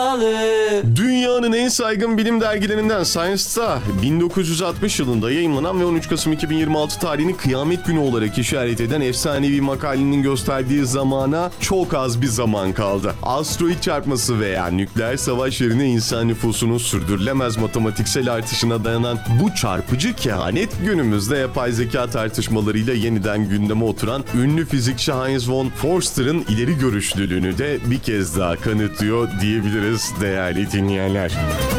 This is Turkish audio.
Dünyanın en saygın bilim dergilerinden Science'ta 1960 yılında yayımlanan ve 13 Kasım 2026 tarihini kıyamet günü olarak işaret eden efsanevi makalenin gösterdiği zamana çok az bir zaman kaldı. Asteroid çarpması veya nükleer savaş yerine insan nüfusunun sürdürülemez matematiksel artışına dayanan bu çarpıcı kehanet günümüzde yapay zeka tartışmalarıyla yeniden gündeme oturan ünlü fizikçi Heinz von Forster'ın ileri görüşlülüğünü de bir kez daha kanıtlıyor diyebiliriz değerli dinleyenler.